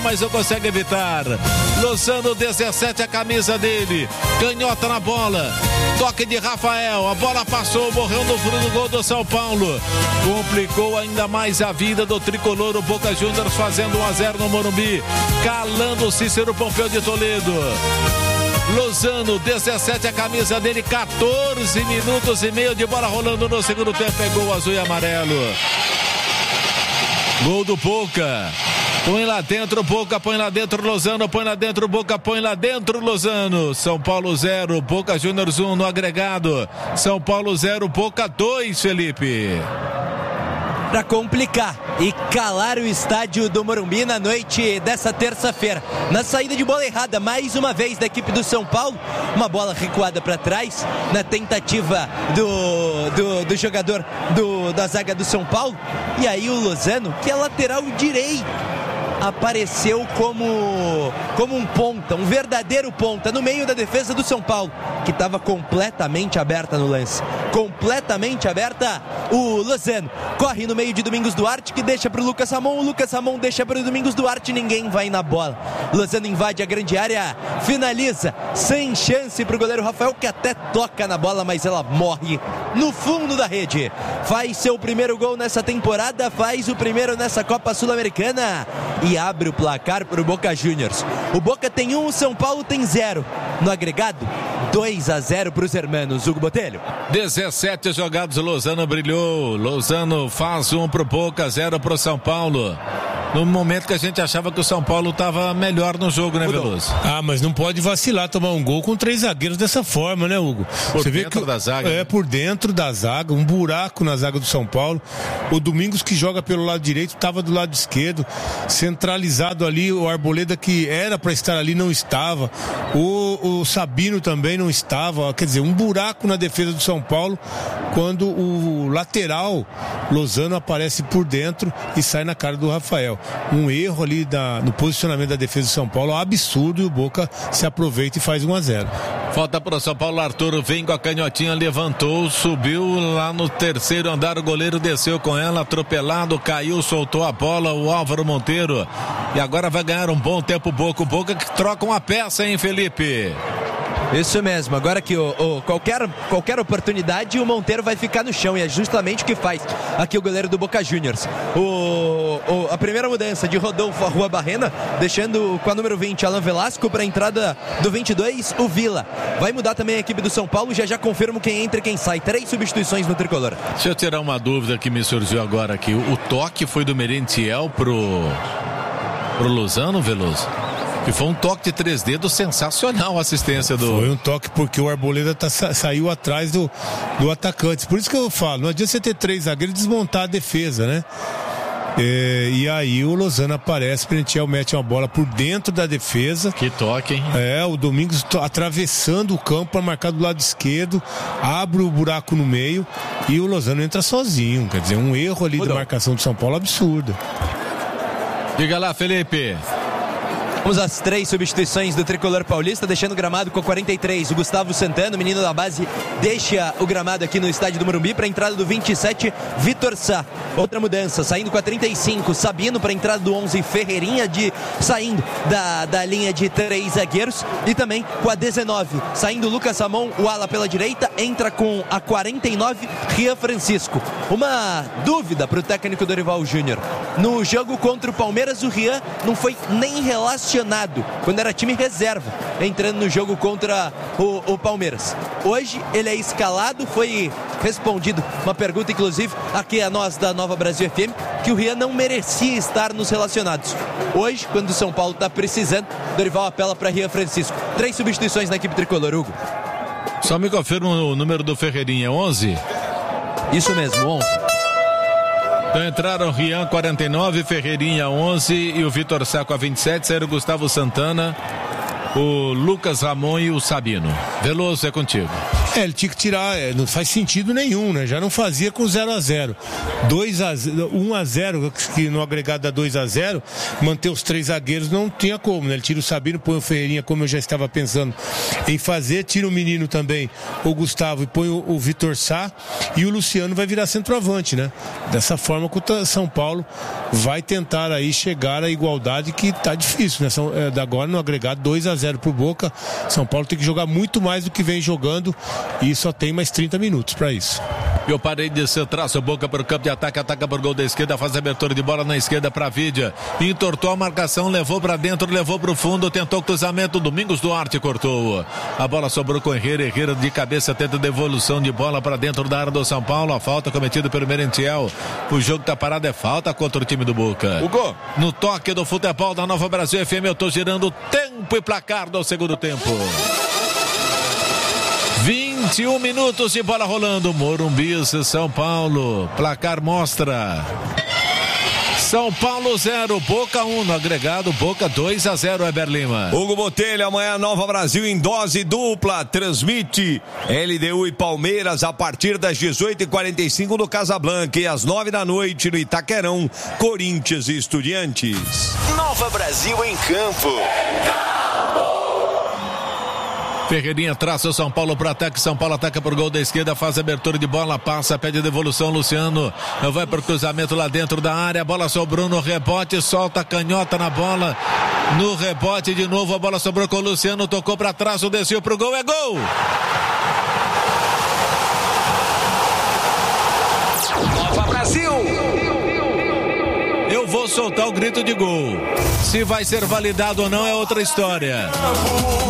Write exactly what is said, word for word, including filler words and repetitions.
mas não consegue evitar. Lozano, dezessete, a camisa dele. Canhota na bola. Toque de Rafael. A bola passou, morreu no fundo do gol do São Paulo. Complicou ainda mais a vida do tricolor. O Boca Juniors fazendo um a zero no Morumbi. Calando o Cícero Pompeu de Toledo. Lozano, dezessete, a camisa dele. quatorze minutos e meio de bola rolando no segundo tempo. É gol azul e amarelo. Gol do Boca. Põe lá dentro, Boca, põe lá dentro, Lozano, põe lá dentro, Boca, põe lá dentro, Lozano. São Paulo zero, Boca Juniors um no agregado. São Paulo zero, Boca dois, Felipe. Para complicar e calar o estádio do Morumbi na noite dessa terça-feira. Na saída de bola errada, mais uma vez da equipe do São Paulo, uma bola recuada para trás, na tentativa do, do, do jogador do, da zaga do São Paulo. E aí o Lozano, que é lateral direito, apareceu como, como um ponta, um verdadeiro ponta, no meio da defesa do São Paulo, que estava completamente aberta no lance. Completamente aberta, o Lozano corre no meio de Domingos Duarte, que deixa para o Lucas Ramon, o Lucas Ramon deixa para o Domingos Duarte, ninguém vai na bola. Lozano invade a grande área, finaliza, sem chance para o goleiro Rafael, que até toca na bola, mas ela morre no fundo da rede. Faz seu primeiro gol nessa temporada, faz o primeiro nessa Copa Sul-Americana e abre o placar para o Boca Juniors. O Boca tem um, o São Paulo tem zero. No agregado, dois a zero para os hermanos. Hugo Botelho. dezessete jogados, Lozano brilhou. Lozano faz um pro Boca, zero pro São Paulo. No momento que a gente achava que o São Paulo estava melhor no jogo, né, Veloso? Ah, mas não pode vacilar, tomar um gol com três zagueiros dessa forma, né, Hugo? Por Você dentro vê que, da zaga. É, né? por dentro da zaga, um buraco na zaga do São Paulo. O Domingos, que joga pelo lado direito, estava do lado esquerdo, centralizado ali. O Arboleda, que era para estar ali, não estava. O, o Sabino também não estava. Quer dizer, um buraco na defesa do São Paulo, quando o lateral Lozano aparece por dentro e sai na cara do Rafael. Um erro ali da, no posicionamento da defesa do São Paulo, absurdo, e o Boca se aproveita e faz um a zero. Falta para o São Paulo, Arthur vem com a canhotinha, levantou, subiu lá no terceiro andar, o goleiro desceu com ela, atropelado, caiu, soltou a bola, o Álvaro Monteiro, e agora vai ganhar um bom tempo o Boca, o Boca que troca uma peça, hein, Felipe? Isso mesmo, agora que o, o, qualquer, qualquer oportunidade o Monteiro vai ficar no chão, e é justamente o que faz aqui o goleiro do Boca Juniors. O, o, a primeira mudança de Rodolfo Rua Barrena, deixando com a número vinte Alan Velasco para a entrada do vinte e dois, o Vila. Vai mudar também a equipe do São Paulo, já já confirmo quem entra e quem sai. Três substituições no tricolor. Deixa eu tirar uma dúvida que me surgiu agora aqui. O toque foi do Merentiel pro, pro Lozano, Veloso? Que foi um toque de três dedos sensacional, a assistência do... Foi um toque porque o Arboleda tá, saiu atrás do, do atacante. Por isso que eu falo, não adianta você ter três zagueiros e desmontar a defesa, né? É, e aí o Lozano aparece, o Merentiel mete uma bola por dentro da defesa. Que toque, hein? É, o Domingos atravessando o campo para marcar do lado esquerdo, abre o buraco no meio e o Lozano entra sozinho. Quer dizer, um erro ali da marcação do São Paulo absurdo. Diga lá, Felipe. Vamos às três substituições do tricolor paulista, deixando o gramado com quarenta e três. O Gustavo Santana, menino da base, deixa o gramado aqui no estádio do Morumbi para a entrada do vinte e sete, Vitor Sá. Outra mudança, saindo com a trinta e cinco, Sabino para a entrada do onze, Ferreirinha, de, saindo da, da linha de três zagueiros. E também com a dezenove, saindo Lucas Ramon, o ala pela direita, entra com a quarenta e nove, Rian Francisco. Uma dúvida para o técnico Dorival Júnior. No jogo contra o Palmeiras, o Rian não foi nem relacionado quando era time reserva, entrando no jogo contra o, o Palmeiras. Hoje ele é escalado, foi respondido uma pergunta, inclusive, aqui a nós da Nova Brasil F M, que o Rian não merecia estar nos relacionados. Hoje, quando o São Paulo está precisando, Dorival apela para Rian Francisco. Três substituições na equipe tricolor, Hugo. Só me confirma o número do Ferreirinha, onze? Isso mesmo, onze. Então entraram Rian quarenta e nove, Ferreirinha onze e o Vitor Sá com a vinte e sete, saíram o Gustavo Santana, o Lucas Ramon e o Sabino. Veloso, é contigo. É, ele tinha que tirar, é, não faz sentido nenhum, né? Já não fazia com zero a zero. um a zero, que no agregado dá dois a zero, manter os três zagueiros não tinha como, né? Ele tira o Sabino, põe o Ferreirinha, como eu já estava pensando em fazer, tira o menino também, o Gustavo, e põe o, o Vitor Sá, e o Luciano vai virar centroavante, né? Dessa forma que o São Paulo vai tentar aí chegar à igualdade, que tá difícil, né? São, é, agora no agregado dois a zero pro Boca. São Paulo tem que jogar muito mais do que vem jogando e só tem mais trinta minutos para isso. Eu parei de ser traço, Boca para o campo de ataque, ataca por gol da esquerda, faz a abertura de bola na esquerda para Vidia, entortou a marcação, levou para dentro, levou para o fundo, tentou cruzamento, Domingos Duarte cortou, a bola sobrou com Herrera, Herrera de cabeça tenta devolução de bola para dentro da área do São Paulo, a falta cometida pelo Merentiel, o jogo tá parado, é falta contra o time do Boca. Hugo. No toque do futebol da Nova Brasil F M, eu tô girando tempo e placar do segundo tempo. vinte e um minutos de bola rolando. Morumbi, São Paulo. Placar mostra São Paulo zero, Boca um no agregado, Boca dois a zero, Eber Lima. Hugo Botelho, amanhã Nova Brasil em dose dupla, transmite L D U e Palmeiras a partir das dezoito e quarenta e cinco no Casablanca e às nove da noite no Itaquerão, Corinthians e Estudiantes. Nova Brasil em campo. Ferreirinha traça o São Paulo para ataque, São Paulo ataca por gol da esquerda, faz abertura de bola, passa, pede devolução, Luciano vai para o cruzamento lá dentro da área, a bola sobrou no rebote, solta a canhota na bola, no rebote de novo, a bola sobrou com o Luciano, tocou para trás, o desceu pro gol, é gol! Nova Brasil! Eu vou soltar o grito de gol. Se vai ser validado ou não é outra história.